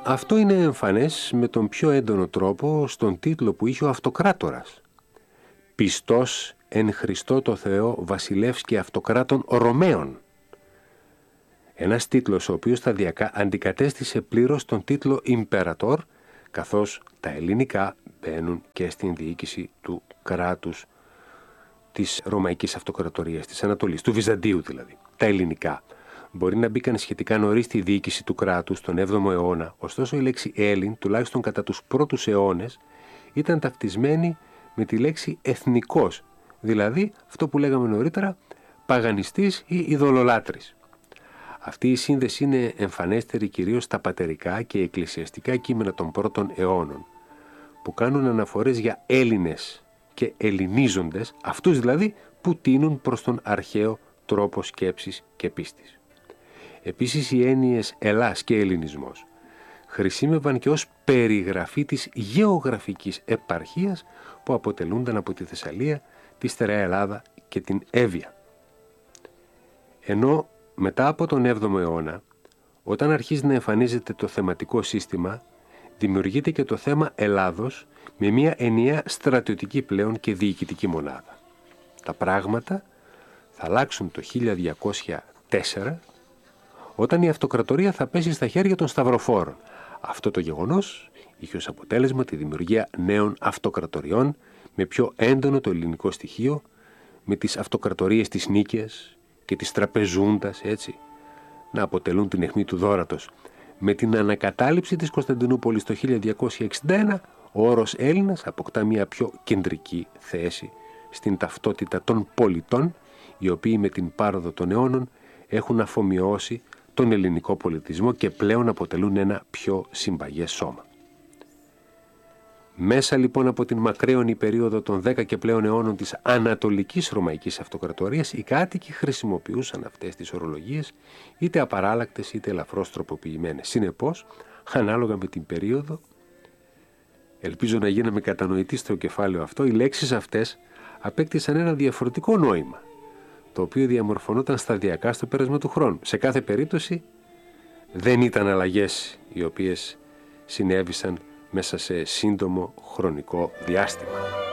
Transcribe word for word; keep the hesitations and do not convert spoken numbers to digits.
Αυτό είναι εμφανές με τον πιο έντονο τρόπο στον τίτλο που είχε ο Αυτοκράτορας. «Πιστός εν Χριστώ το Θεό βασιλεύς και αυτοκράτων Ρωμαίων». Ένας τίτλος ο οποίος σταδιακά αντικατέστησε πλήρως τον τίτλο Imperator, καθώς τα ελληνικά μπαίνουν και στην διοίκηση του κράτους της Ρωμαϊκής Αυτοκρατορίας της Ανατολής, του Βυζαντίου δηλαδή. Τα ελληνικά μπορεί να μπήκαν σχετικά νωρίς στη διοίκηση του κράτους τον έβδομο αιώνα, ωστόσο η λέξη Έλλην, τουλάχιστον κατά τους πρώτους αιώνες, ήταν ταυτισμένη με τη λέξη εθνικός, δηλαδή αυτό που λέγαμε νωρίτερα παγανιστής ή ειδωλολάτρης. Αυτή η σύνδεση είναι εμφανέστερη κυρίως στα πατερικά και εκκλησιαστικά κείμενα των πρώτων αιώνων, που κάνουν αναφορές για Έλληνες και ελληνίζοντες, αυτούς δηλαδή που τείνουν προς τον αρχαίο τρόπο σκέψης και πίστης. Επίσης οι έννοιες Ελλάς και Ελληνισμός χρησιμεύαν και ως περιγραφή της γεωγραφικής επαρχίας που αποτελούνταν από τη Θεσσαλία, τη Στερεά Ελλάδα και την Εύβοια. Ενώ μετά από τον έβδομο αιώνα, όταν αρχίζει να εμφανίζεται το θεματικό σύστημα, δημιουργείται και το θέμα Ελλάδος με μια ενιαία στρατιωτική πλέον και διοικητική μονάδα. Τα πράγματα θα αλλάξουν το χίλια διακόσια τέσσερα, όταν η αυτοκρατορία θα πέσει στα χέρια των Σταυροφόρων. Αυτό το γεγονός είχε ως αποτέλεσμα τη δημιουργία νέων αυτοκρατοριών με πιο έντονο το ελληνικό στοιχείο, με τις αυτοκρατορίες της Νίκαιας και της Τραπεζούντας, έτσι, να αποτελούν την αιχμή του δώρατος. Με την ανακατάληψη της Κωνσταντινούπολης το χίλια διακόσια εξήντα ένα, ο όρος Έλληνας αποκτά μια πιο κεντρική θέση στην ταυτότητα των πολιτών, οι οποίοι με την πάροδο των αιώνων έχουν αφομοιώσει τον ελληνικό πολιτισμό και πλέον αποτελούν ένα πιο συμπαγές σώμα. Μέσα λοιπόν από την μακραίωνη περίοδο των δέκα και πλέον αιώνων της Ανατολικής Ρωμαϊκής Αυτοκρατορίας, οι κάτοικοι χρησιμοποιούσαν αυτές τις ορολογίες είτε απαράλλακτες είτε ελαφρώς τροποποιημένες. Συνεπώς, ανάλογα με την περίοδο, ελπίζω να γίναμε κατανοητοί στο κεφάλαιο αυτό, οι λέξεις αυτές απέκτησαν ένα διαφορετικό νόημα, το οποίο διαμορφωνόταν σταδιακά στο πέρασμα του χρόνου. Σε κάθε περίπτωση δεν ήταν αλλαγές οι οποίες συνέβησαν μέσα σε σύντομο χρονικό διάστημα.